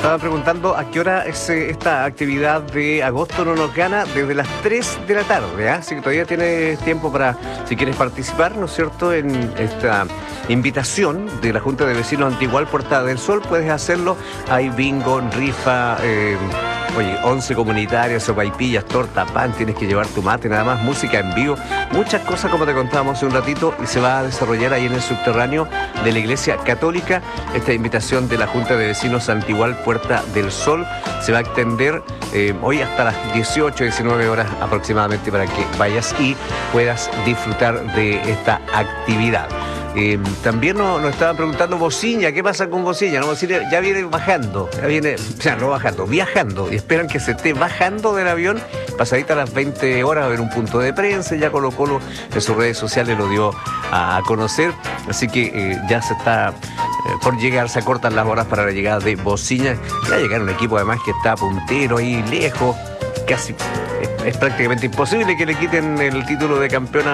Estaba preguntando a qué hora es esta actividad de Agosto no nos gana, desde las 3 de la tarde, ¿eh? Así que todavía tienes tiempo para, si quieres participar, ¿no es cierto?, en esta invitación de la Junta de Vecinos Antigual Puerta del Sol. Puedes hacerlo, hay bingo, rifa, oye, 11 comunitarias, sopaipillas, torta, pan, tienes que llevar tu mate, nada más, música en vivo, muchas cosas como te contábamos hace un ratito, y se va a desarrollar ahí en el subterráneo de la Iglesia Católica. Esta invitación de la Junta de Vecinos Antigual Puerta del Sol se va a extender hoy hasta las 18, 19 horas aproximadamente, para que vayas y puedas disfrutar de esta actividad. También nos estaban preguntando Bociña, ¿qué pasa con Bociña? No, Bociña ya viene bajando, no bajando, viajando, y esperan que se esté bajando del avión pasadita a las 20 horas, a ver un punto de prensa. Ya Colo-Colo en sus redes sociales lo dio a conocer, así que ya se está por llegar, se acortan las horas para la llegada de Bociña. Ya llegar un equipo además que está puntero ahí lejos, casi es prácticamente imposible que le quiten el título de campeón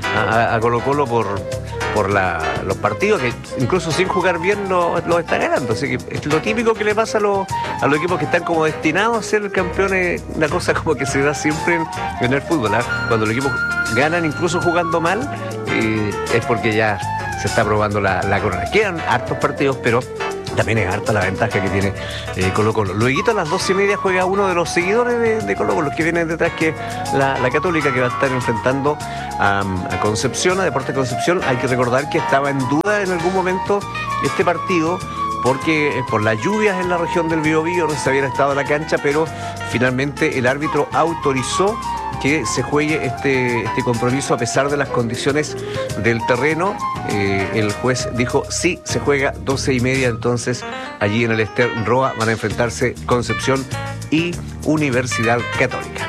a Colo-Colo por los partidos, que incluso sin jugar bien lo está ganando. Así que es lo típico que le pasa a los equipos que están como destinados a ser campeones. Una cosa como que se da siempre en el fútbol, ¿eh? Cuando los equipos ganan incluso jugando mal, es porque ya se está probando la corona. Quedan hartos partidos, pero también es harta la ventaja que tiene Colo-Colo. Luego a las 12:30 juega uno de los seguidores de Colo-Colo, los que vienen detrás, que es la Católica, que va a estar enfrentando a Concepción, a Deportes Concepción. Hay que recordar que estaba en duda en algún momento este partido, porque por las lluvias en la región del Biobío no se había estado en la cancha, pero finalmente el árbitro autorizó que se juegue este compromiso a pesar de las condiciones del terreno. El juez dijo sí, se juega 12:30, entonces allí en el Ester Roa van a enfrentarse Concepción y Universidad Católica.